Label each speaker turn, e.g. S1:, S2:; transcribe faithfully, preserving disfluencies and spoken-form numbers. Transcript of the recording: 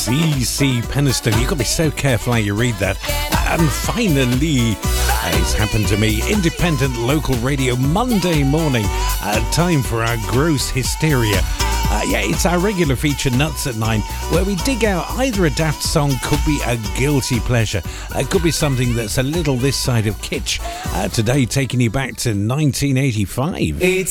S1: C C Peniston. You've got to be so careful how you read that. And finally, it's happened to me. Independent local radio Monday morning. Uh, time for our gross hysteria. Uh, yeah, it's our regular feature, Nuts at Nine, where we dig out either a daft song, could be a guilty pleasure, uh, could be something that's a little this side of kitsch. Uh, today, taking you back to nineteen eighty-five.
S2: It's